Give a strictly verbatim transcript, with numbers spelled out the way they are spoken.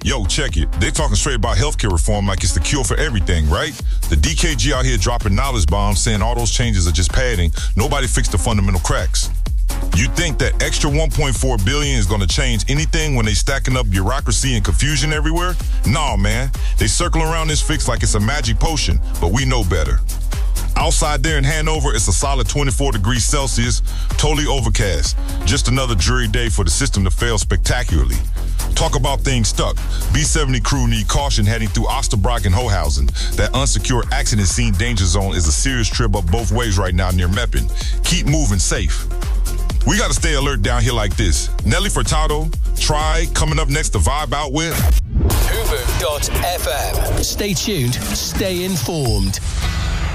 Yo, check it. They talking straight about healthcare reform like it's the cure for everything, right? The D K G out here dropping knowledge bombs saying all those changes are just padding. Nobody fixed the fundamental cracks. You think that extra one point four billion dollars is going to change anything when they stacking up bureaucracy and confusion everywhere? Nah, man. They circle around this fix like it's a magic potion, but we know better. Outside there in Hanover, it's a solid twenty-four degrees Celsius, totally overcast. Just another dreary day for the system to fail spectacularly. Talk about things stuck. B seventy crew need caution heading through Osterbrock and Hohausen. That unsecured accident scene danger zone is a serious trip up both ways right now near Meppen. Keep moving safe. We got to stay alert down here like this. Nelly Furtado, Try, coming up next to vibe out with Hoover dot f m. Stay tuned, stay informed.